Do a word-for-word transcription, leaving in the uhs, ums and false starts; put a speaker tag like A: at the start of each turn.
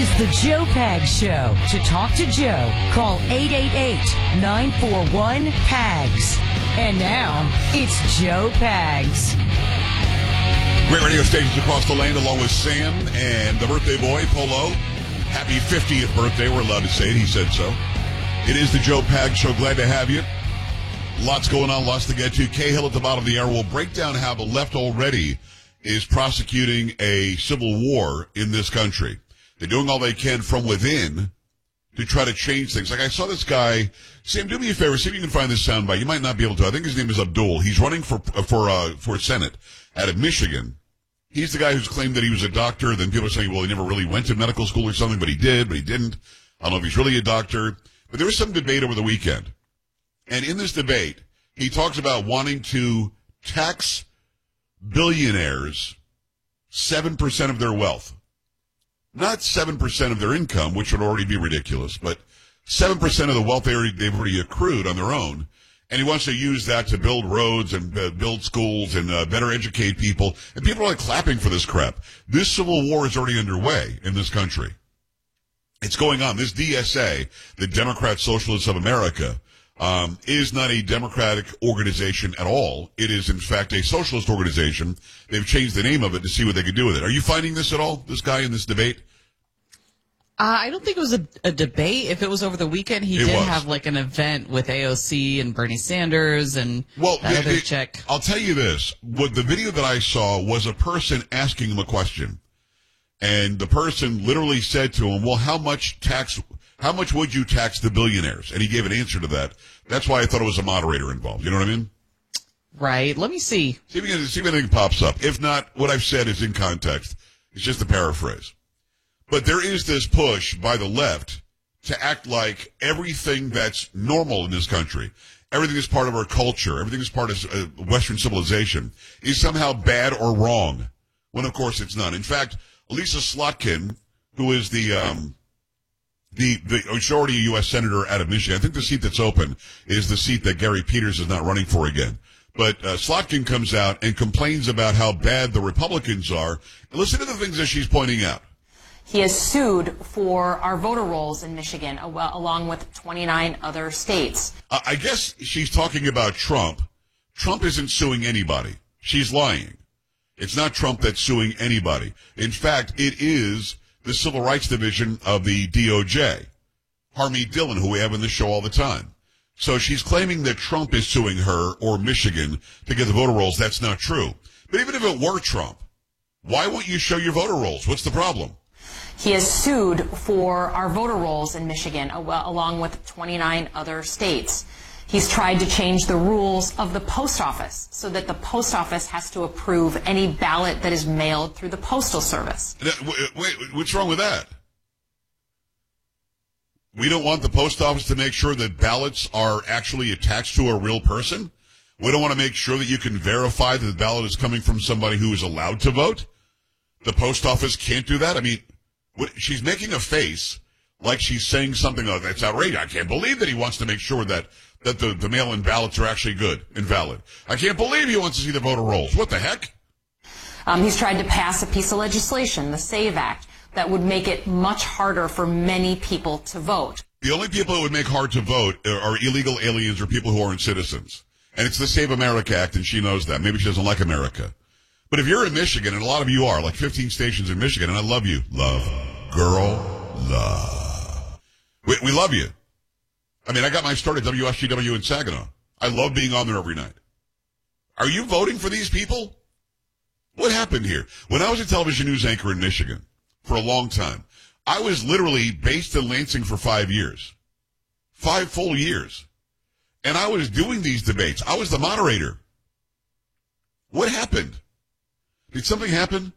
A: is the Joe Pags Show. To talk to Joe, call eight eight eight, nine four one, P A G S. And now, it's Joe Pags.
B: Great radio stations across the land, along with Sam and the birthday boy, Polo. Happy fiftieth birthday. We're allowed to say it. He said so. It is the Joe Pags Show. Glad to have you. Lots going on, lots to get to. Cahill at the bottom of the hour will break down how the left already is prosecuting a civil war in this country. They're doing all they can from within to try to change things. Like I saw this guy. Sam, do me a favor. See if you can find this soundbite. You might not be able to. I think his name is Abdul. He's running for for uh, for Senate out of Michigan. He's the guy who's claimed that he was a doctor. Then people are saying, well, he never really went to medical school or something, but he did, but he didn't. I don't know if he's really a doctor. But there was some debate over the weekend. And in this debate, he talks about wanting to tax billionaires seven percent of their wealth. Not seven percent of their income, which would already be ridiculous, but seven percent of the wealth they already, they've already accrued on their own. And he wants to use that to build roads and uh, build schools and uh, better educate people. And people are like clapping for this crap. This civil war is already underway in this country. It's going on. This D S A, the Democrat Socialists of America, um, is not a democratic organization at all. It is, in fact, a socialist organization. They've changed the name of it to see what they can do with it. Are you finding this at all, this guy in this debate?
C: Uh, I don't think it was a, a debate. If it was over the weekend, he
B: It
C: did
B: was.
C: have like an event with A O C and Bernie Sanders and
B: Well,
C: that
B: the-
C: other
B: the-
C: chick.
B: I'll tell you this. What the video that I saw was a person asking him a question. And the person literally said to him, well, how much tax, how much would you tax the billionaires? And he gave an answer to that. That's why I thought it was a moderator involved. You know what I mean?
C: Right. Let me see.
B: See if, you can, see if anything pops up. If not, what I've said is in context. It's just a paraphrase. But there is this push by the left to act like everything that's normal in this country, everything that's part of our culture, everything that's part of uh, Western civilization is somehow bad or wrong, when of course it's not. In fact, Lisa Slotkin, who is the um, the the majority U S senator out of Michigan, I think the seat that's open is the seat that Gary Peters is not running for again. But uh, Slotkin comes out and complains about how bad the Republicans are. And listen to the things that she's pointing out.
D: He is sued for our voter rolls in Michigan, along with twenty-nine other states.
B: Uh, I guess she's talking about Trump. Trump isn't suing anybody. She's lying. It's not Trump that's suing anybody. In fact, it is the Civil Rights Division of the D O J, Harmeet Dillon, who we have in the show all the time. So she's claiming that Trump is suing her or Michigan to get the voter rolls. That's not true. But even if it were Trump, why won't you show your voter rolls? What's the problem?
D: He is sued for our voter rolls in Michigan, along with twenty-nine other states. He's tried to change the rules of the post office so that the post office has to approve any ballot that is mailed through the Postal Service.
B: Wait, wait, what's wrong with that? We don't want the post office to make sure that ballots are actually attached to a real person? We don't want to make sure that you can verify that the ballot is coming from somebody who is allowed to vote? The post office can't do that? I mean, what, she's making a face like she's saying something oh, that's outrageous. I can't believe that he wants to make sure that that the, the mail-in ballots are actually good and valid. I can't believe he wants to see the voter rolls. What the heck?
D: Um, he's tried to pass a piece of legislation, the SAVE Act, that would make it much harder for many people to vote.
B: The only people it would make hard to vote are illegal aliens or people who aren't citizens. And it's the Save America Act, and she knows that. Maybe she doesn't like America. But if you're in Michigan, and a lot of you are, like fifteen stations in Michigan, and I love you. Love. Girl. Love. We, we love you. I mean, I got my start at W S G W in Saginaw. I love being on there every night. Are you voting for these people? What happened here? When I was a television news anchor in Michigan for a long time, I was literally based in Lansing for five years. Five full years. And I was doing these debates. I was the moderator. What happened? Did something happen?